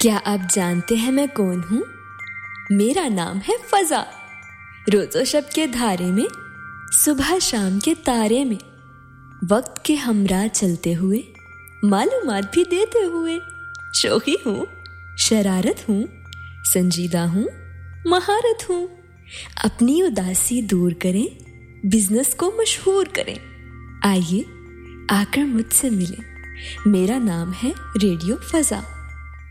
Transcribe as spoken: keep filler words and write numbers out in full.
क्या आप जानते हैं मैं कौन हूँ? मेरा नाम है फजा। रोज़ो शब के धारे में, सुबह शाम के तारे में, वक्त के हमरा चलते हुए, मालूमात भी देते हुए। शौकी हूँ, शरारत हूँ, संजीदा हूँ, महारत हूँ। अपनी उदासी दूर करें, बिजनेस को मशहूर करें। आइए आकर मुझसे मिलें। मेरा नाम है रेडियो फजा।